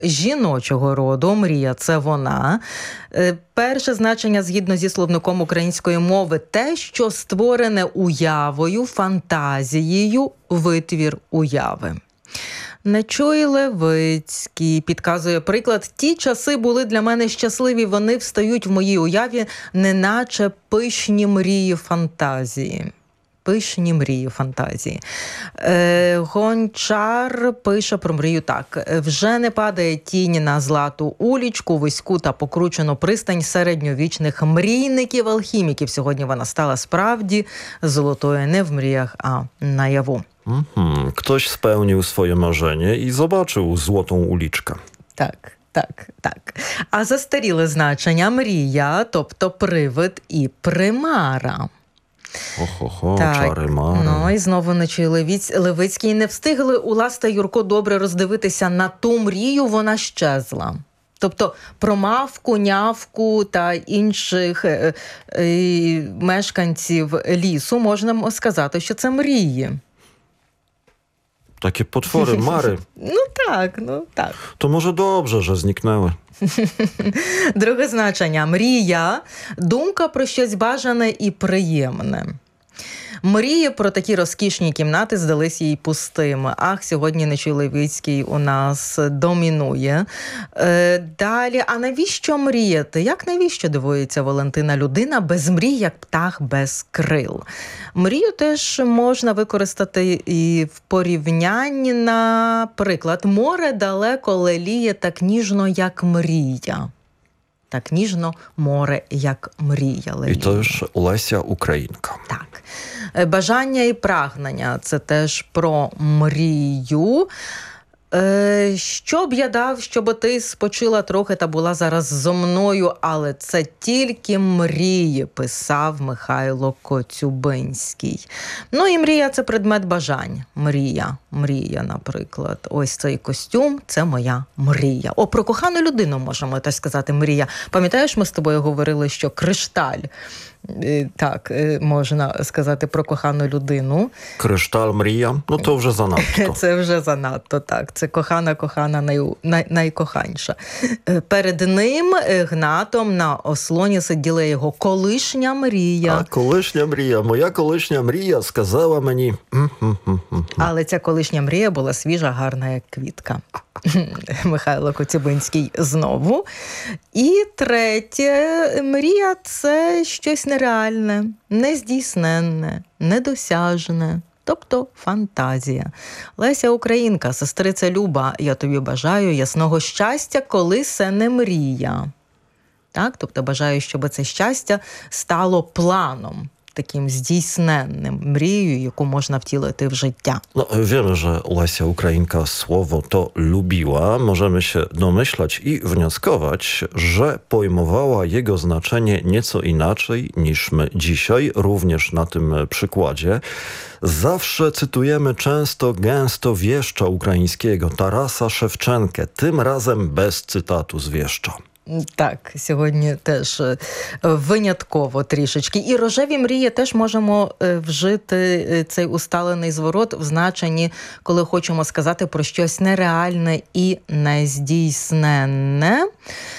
жіночого роду, мрія – це вона. Перше значення, згідно зі словником української мови, те, що створене уявою, фантазією, витвір уяви. Нечуй Левицький підказує приклад. Ті часи були для мене щасливі, вони встають в моїй уяві, неначе пишні мрії фантазії. Пишні мрії фантазії. Гончар пише про мрію так. Вже не падає тінь на злату улічку, вузьку та покручену пристань середньовічних мрійників-алхіміків. Сьогодні вона стала справді золотою не в мріях, а наяву. Ktoś spełnił swoje marzenie i zobaczył złotą uliczkę. Так. А застаріле значення мрія, тобто привид і примара. Чари-мари. Ну і знову Нечуй Левицький. Не встигли Улас та Юрко добре роздивитися на ту мрію, вона щезла. Тобто про мавку, нявку та інших мешканців лісу можна сказати, що це мрії. Takie potwory, mary. Ну так. To może dobrze, że zniknęły. Друге значення. Мрія – думка про щось бажане і приємне. Мрії про такі розкішні кімнати здались їй пустими. Ах, сьогодні Нечуй Левицький у нас домінує. Далі, а навіщо мріяти? Як навіщо, дивується Валентина, людина без мрій, як птах без крил? Мрію теж можна використати і в порівнянні, наприклад, море далеко леліє так ніжно, як мрія. Так ніжно море, як мрія леліє. І то ж Леся Українка. Так. Бажання і прагнення – це теж про мрію. Що б я дав, щоб ти спочила трохи та була зараз зо мною, але це тільки мрії, писав Михайло Коцюбинський. Ну і мрія – це предмет бажань. Мрія, наприклад. Ось цей костюм – це моя мрія. Про кохану людину можемо теж сказати мрія. Пам'ятаєш, ми з тобою говорили, що кришталь. Так, можна сказати про кохану людину. Кришталь, мрія, ну то вже занадто. Це вже занадто, так. Це кохана, найкоханша. Перед ним Гнатом на ослоні сиділа його колишня мрія. А колишня мрія, моя колишня мрія сказала мені... Але ця колишня мрія була свіжа, гарна, як квітка. Михайло Коцюбинський знову. І третє, мрія – це щось нереальне, нездійсненне, недосяжне, тобто фантазія. Леся Українка, сестриця Люба, я тобі бажаю ясного щастя, коли це не мрія. Так? Тобто бажаю, щоб це щастя стало планом, таким здійсненnym, mrieju, jaką można wcielić w życie. No, wiemy, że Lesia Ukrainka słowo to lubiła. Możemy się domyślać i wnioskować, że pojmowała jego znaczenie nieco inaczej niż my dzisiaj, również na tym przykładzie. Zawsze cytujemy często, gęsto wieszcza ukraińskiego, Tarasa Szewczenkę, tym razem bez cytatu z wieszcza. Так, сьогодні теж винятково трішечки. І рожеві мрії теж можемо вжити цей усталений зворот в значенні, коли хочемо сказати про щось нереальне і нездійсненне.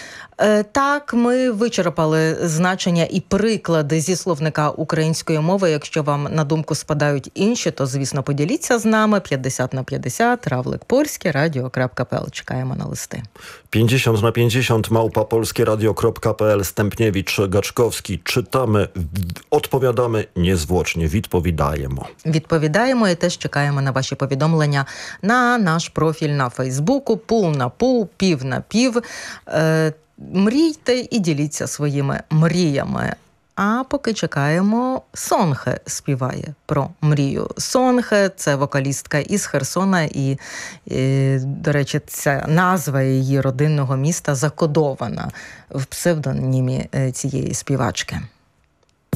Так, ми вичерпали значення і приклади зі словника української мови. Якщо вам на думку спадають інші, то, звісно, поділіться з нами. 50/50, Равлик Польський, radio.pl. Чекаємо на листи. 50/50, @polskieradio.pl, Stępniewicz, Gaczkowski. Czytamy, odpowiadamy niezwłocznie, відповідаємо. Відповідаємо і теж чекаємо на ваші повідомлення на наш профіль на Фейсбуку. Пул на пул, пів на пів. Мрійте і діліться своїми мріями. А поки чекаємо, Сонхе співає про мрію. Сонхе – це вокалістка із Херсона, і, до речі, ця назва її родинного міста закодована в псевдонімі цієї співачки.